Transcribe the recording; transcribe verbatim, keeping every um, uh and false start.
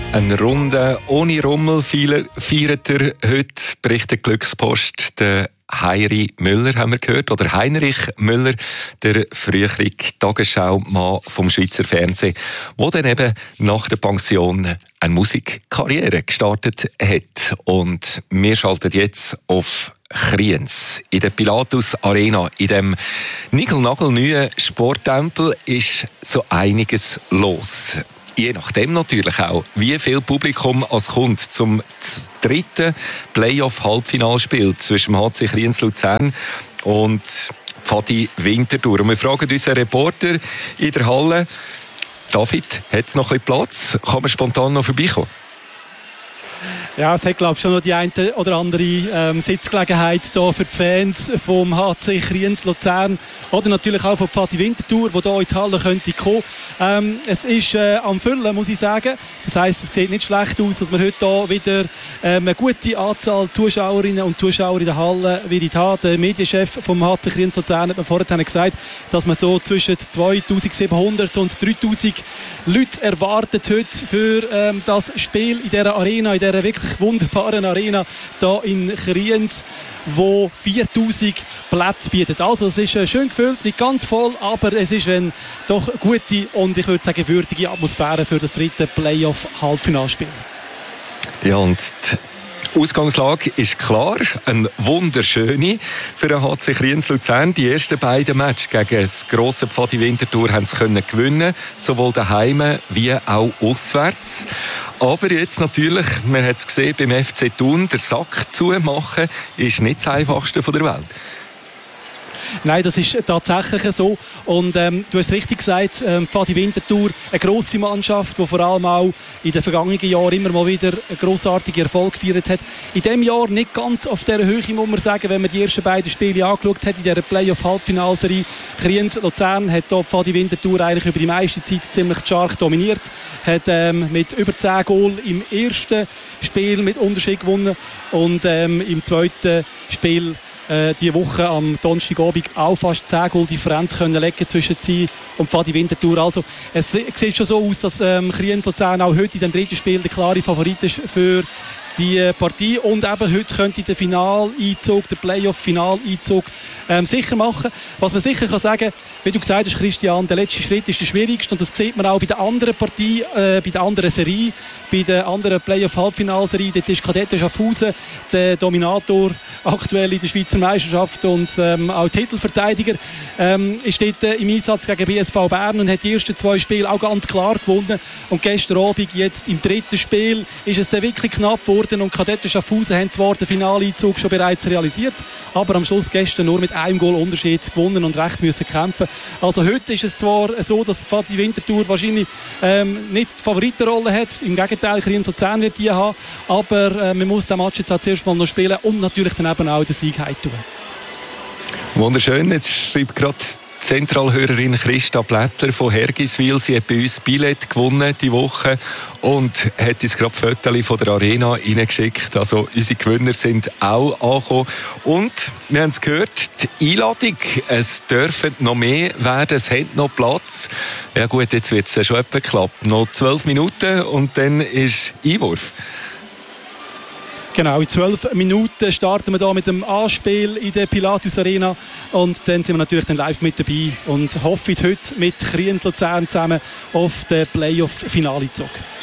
Eine Runde ohne Rummel feiert er heute, berichtet Glückspost. Der Heiri Müller haben wir gehört, oder Heinrich Müller, der frühere Tagesschau-Mann vom Schweizer Fernsehen, der dann eben nach der Pension eine Musikkarriere gestartet hat. Und wir schalten jetzt auf Kriens. In der Pilatus Arena, in dem niegelnagelneuen Sporttempel, ist so einiges los. Je nachdem natürlich auch, wie viel Publikum es kommt zum dritten Playoff-Halbfinalspiel zwischen dem H C Kriens Luzern und Pfadi Winterthur. Und wir fragen unseren Reporter in der Halle, David, hat es noch ein bisschen Platz? Kann man spontan noch vorbeikommen? Ja, es hat, glaube ich, schon noch die eine oder andere ähm, Sitzgelegenheit hier für die Fans vom H C Kriens Luzern oder natürlich auch von Pfadi Winterthur, die hier in die Halle könnte kommen. Ähm, es ist äh, am Füllen, muss ich sagen. Das heisst, es sieht nicht schlecht aus, dass wir heute hier wieder ähm, eine gute Anzahl Zuschauerinnen und Zuschauer in der Halle wieder haben. Der Medienchef vom H C Kriens Luzern hat mir vorhin gesagt, dass man so zwischen zweitausendsiebenhundert und dreitausend Leute erwartet heute für ähm, das Spiel in dieser Arena, in dieser wirklich wunderbaren Arena hier in Kriens, wo viertausend Plätze bietet. Also es ist schön gefüllt, nicht ganz voll, aber es ist eine doch gute und ich würde sagen würdige Atmosphäre für das dritte Playoff-Halbfinalspiel. Ja, und die Ausgangslage ist klar, eine wunderschöne für den H C Kriens Luzern. Die ersten beiden Matches gegen das grosse Pfadi Winterthur haben sie können gewinnen, sowohl daheim wie auch auswärts. Aber jetzt natürlich, man hat es gesehen, beim F C Thun, der Sack zumachen, ist nicht das Einfachste der Welt. Nein, das ist tatsächlich so. Und ähm, du hast richtig gesagt, ähm, Pfadi Winterthur, eine grosse Mannschaft, die vor allem auch in den vergangenen Jahren immer mal wieder einen grossartigen Erfolg gefeiert hat. In diesem Jahr nicht ganz auf dieser Höhe, muss man sagen, wenn man die ersten beiden Spiele angeschaut hat, in dieser Playoff-Halbfinalserie. Kriens Luzern hat hier Pfadi Winterthur eigentlich über die meiste Zeit ziemlich stark dominiert, hat ähm, mit über zehn Goal im ersten Spiel mit Unterschied gewonnen und ähm, im zweiten Spiel diese Woche am Donnerstagabend auch fast zehn Goal Differenz können legen zwischen sie und Pfadi Winterthur. Also es sieht schon so aus, dass ähm, Kriens Luzern auch heute in dem dritten Spiel der klare Favorit ist für die Partie und eben heute könnte der Finaleinzug, der Playoff-Finaleinzug ähm, sicher machen. Was man sicher kann sagen, wie du gesagt hast, Christian, der letzte Schritt ist der schwierigste und das sieht man auch bei der anderen Partie, äh, bei der anderen Serie, bei der anderen Playoff-Halbfinalserie. Dort ist Kadette Schaffhausen der Dominator aktuell in der Schweizer Meisterschaft und ähm, auch Titelverteidiger. Ähm, ist dort äh, im Einsatz gegen B S V Bern und hat die ersten zwei Spiele auch ganz klar gewonnen. Und gestern Abend, jetzt im dritten Spiel, ist es dann wirklich knapp geworden. Und Kadette Schaffhausen haben zwar den Finaleinzug schon bereits realisiert, aber am Schluss gestern nur mit einem Goal Unterschied gewonnen und recht müssen kämpfen. Also heute ist es zwar so, dass Pfadi Winterthur wahrscheinlich ähm, nicht die Favoritenrolle hat, im Gegenteil, Kriens Luzern wird die haben, aber äh, man muss den Match jetzt auch zuerst mal noch spielen und natürlich dann eben auch den Sieg heimtun. Wunderschön, jetzt schreibt gerade Zentralhörerin Christa Blättler von Hergiswil. Sie hat bei uns Billett gewonnen die Woche und hat uns gerade Fotos von der Arena reingeschickt. Also unsere Gewinner sind auch angekommen. Und wir haben es gehört, die Einladung, es dürfen noch mehr werden, es hat noch Platz. Ja gut, jetzt wird es ja schon etwa knapp. Noch zwölf Minuten und dann ist Einwurf. Genau, in zwölf Minuten starten wir hier mit dem Anspiel in der Pilatus Arena und dann sind wir natürlich dann live mit dabei und hoffen heute mit Kriens Luzern zusammen auf den Playoff-Finaleinzug.